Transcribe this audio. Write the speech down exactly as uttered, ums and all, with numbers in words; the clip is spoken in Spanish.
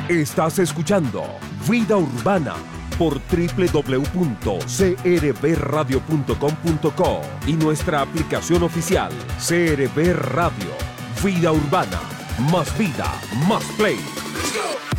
Estás escuchando Vida Urbana por doble u doble u doble u punto c r b radio punto com punto co y nuestra aplicación oficial C R B Radio. Vida Urbana, más vida, más play.